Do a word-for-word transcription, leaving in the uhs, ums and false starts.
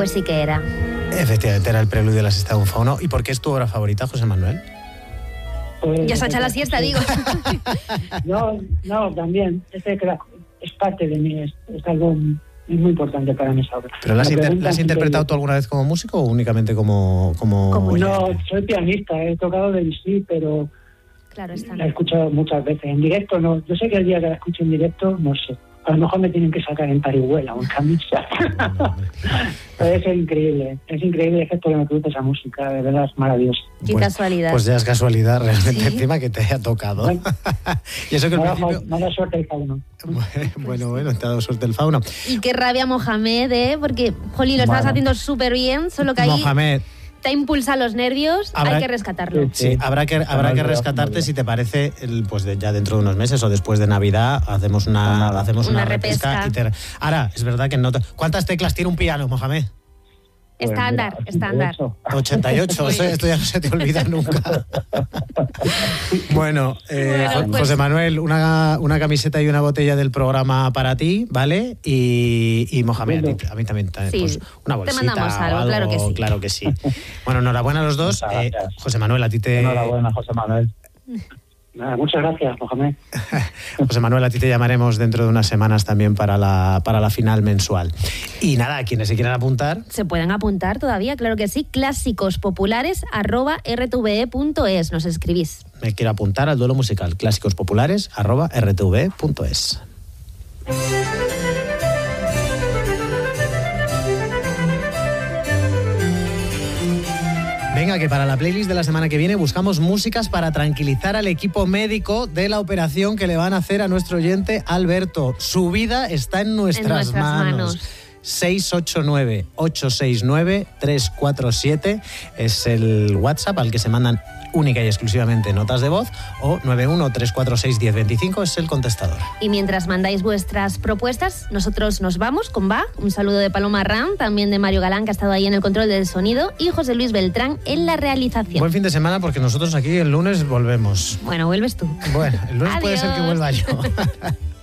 Pues sí que era. Efectivamente, era el preludio de la sexta de un fauno. ¿Y por qué es tu obra favorita, José Manuel? Pues, Ya se ha echado la siesta, digo. No, no, también. Este es parte de mí, es, es algo muy importante para mis obras. ¿Pero la has, inter- ¿la has interpretado tú alguna vez como músico o únicamente como, como Como No, soy pianista, he tocado de sí, pero Claro está. la he escuchado muchas veces. En directo no. Yo sé que el día que la escuche en directo, no sé. A lo mejor me tienen que sacar en parihuela o en camisa. Pero es increíble, es increíble, es que esto que me gusta esa música, de verdad es maravilloso. Qué pues, casualidad. Pues ya es casualidad realmente, ¿Sí? encima que te haya tocado. Bueno, y eso que al mala, principio... mala suerte el fauno. Bueno, bueno, te ha dado suerte el fauno. Y qué rabia Mohamed, ¿eh? Porque, jolín, lo estabas Bueno. haciendo súper bien, solo que ahí Mohamed, te ha impulsado los nervios, Habrá- hay que rescatarlo. sí, Sí. habrá que, habrá No, que no, rescatarte no, no. si te parece, el, pues de- ya dentro de unos meses o después de Navidad hacemos una, Nada. hacemos una, Una repesca. repesca. Y te- Ahora, es verdad que no... te- ¿Cuántas teclas tiene un piano, Mohamed? Estándar, Pues mira, estándar. eso. ochenta y ocho, eso- esto ya no se te olvida nunca. Bueno, eh, Bueno, Jo- pues- José Manuel, una, una camiseta y una botella del programa para ti, ¿vale? Y, y Mohamed, a, ti- a mí también, también, Sí, pues, una te bolsita mandamos o algo, claro que sí. claro que sí. Bueno, enhorabuena a los dos. Muchas Eh, gracias. José Manuel, a ti te... Enhorabuena, José Manuel. Nada, muchas gracias, Mohamed. José Manuel, a ti te llamaremos dentro de unas semanas también para la, para la final mensual. Y nada, quienes se quieran apuntar... Se pueden apuntar todavía, claro que sí. Clásicos populares arroba r t v e punto es. Nos escribís. Me quiero apuntar al duelo musical clásicos populares arroba r t v punto es. Venga, que para la playlist de la semana que viene buscamos músicas para tranquilizar al equipo médico de la operación que le van a hacer a nuestro oyente Alberto. Su vida está en nuestras, En nuestras manos. seis ocho nueve, ocho seis nueve, tres cuatro siete es el WhatsApp al que se mandan única y exclusivamente notas de voz, o nueve uno tres cuatro seis uno cero dos cinco es el contestador. Y mientras mandáis vuestras propuestas, nosotros nos vamos con Va. Un saludo de Paloma Ram, también de Mario Galán, que ha estado ahí en el control del sonido, y José Luis Beltrán en la realización. Buen fin de semana porque nosotros aquí el lunes volvemos. Bueno, vuelves tú. Bueno, el lunes puede ser que Adiós. vuelva yo.